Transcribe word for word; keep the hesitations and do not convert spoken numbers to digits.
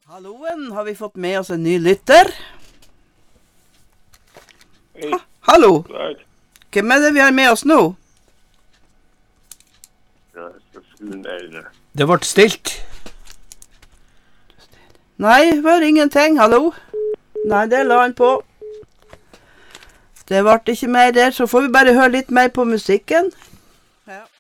Halloen, har vi fått med oss en ny lytter? Hei. Ha, hallo, Der. hvem er det vi har med oss nå? Ja, jeg skal skru ned. Det ble stilt. Nei, det var ingenting, hallo? Nei, det la han på. Det ble ikke mer der, så får vi bare høre litt mer på musikken. Ja.